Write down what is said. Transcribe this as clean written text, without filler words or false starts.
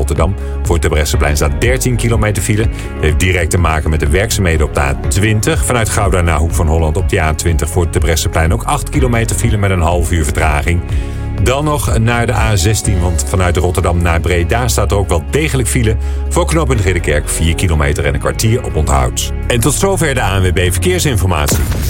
Rotterdam. Voor het Terbrechtseplein staat 13 kilometer file. Dat heeft direct te maken met de werkzaamheden op de A20. Vanuit Gouda naar Hoek van Holland op de A20 voor het Terbrechtseplein ook 8 kilometer file met een half uur vertraging. Dan nog naar de A16, want vanuit Rotterdam naar Breda staat er ook wel degelijk file. Voor knooppunt Ridderkerk 4 kilometer en een kwartier op onthoud. En tot zover de ANWB Verkeersinformatie.